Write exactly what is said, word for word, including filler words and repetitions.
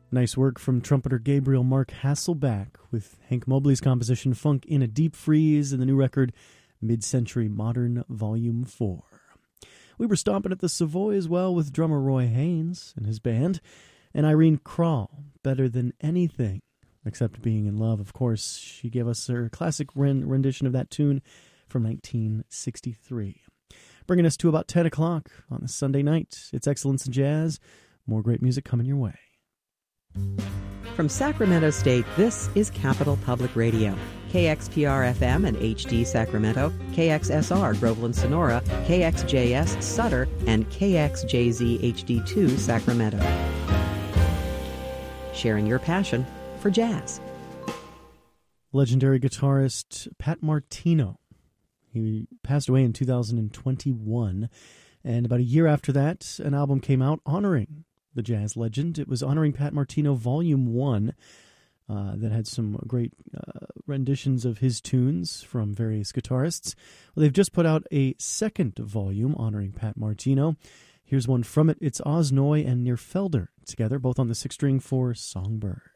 Nice work from trumpeter Gabriel Mark Hasselback with Hank Mobley's composition Funk in a Deep Freeze and the new record Mid-Century Modern Volume four. We were stomping at the Savoy as well with drummer Roy Haynes and his band, and Irene Krall, Better Than Anything, Except Being in Love. Of course, she gave us her classic rendition of that tune from nineteen sixty-three. Bringing us to about ten o'clock on this Sunday night. It's Excellence in Jazz. More great music coming your way. From Sacramento State, this is Capital Public Radio. K X P R F M and H D Sacramento, K X S R Groveland Sonora, K X J S Sutter, and K X J Z H D two Sacramento. Sharing your passion for jazz. Legendary guitarist Pat Martino. He passed away in two thousand twenty-one, and about a year after that, an album came out honoring the jazz legend. It was Honoring Pat Martino Volume one, uh, that had some great uh, renditions of his tunes from various guitarists. Well, they've just put out a second volume honoring Pat Martino. Here's one from it. It's Oz Noy and Nir Felder together, both on the six string for Songbird.